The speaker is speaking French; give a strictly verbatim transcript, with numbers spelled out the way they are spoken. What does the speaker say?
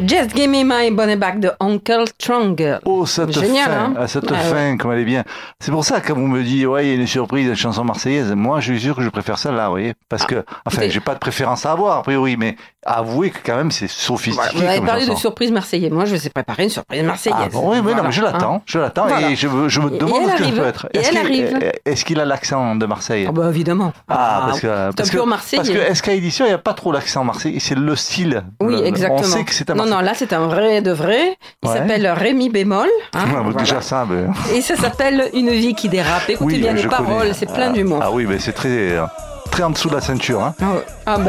Just Give Me My Bonnet Back de Uncle Triangle. Oh, cette Génial, fin, hein cette ah, fin, ouais. comme elle est bien. C'est pour ça que quand vous me dites, ouais, il y a une surprise, une chanson marseillaise, moi, je suis sûr que je préfère celle-là, vous voyez. Parce que, enfin, écoutez. j'ai pas de préférence à avoir, a priori, mais avouez que quand même, c'est sophistiqué. Vous avez comme parlé chanson. de surprise marseillaise. Moi, je vais préparer une surprise marseillaise. Ah bon, oui, mais Voilà, non, mais je l'attends, hein. je l'attends, Voilà. et je, veux- je me Et- demande et ce elle que ça arrive. peut être. Et Est-ce elle qu'il, arrive. est-ce qu'il a l'accent de Marseille? Ah bah évidemment. Ah, parce que, c'est parce un que, pur Marseillais. parce que S K Édition, il n'y a pas trop l'accent marseillais, c'est le style. Oui, Le- exactement. On sait que c'est un non, Marseillais. non, là, c'est un vrai de vrai. Il Ouais. s'appelle Rémi Bémol. hein, Ah, bah, voilà. déjà ça, ben... Et ça s'appelle Une vie qui dérape. Écoutez oui, bien les je paroles, connais. c'est plein Ah, d'humour. Ah oui, mais c'est très, très en dessous de la ceinture, hein. Ah, ouais. Ah, bah,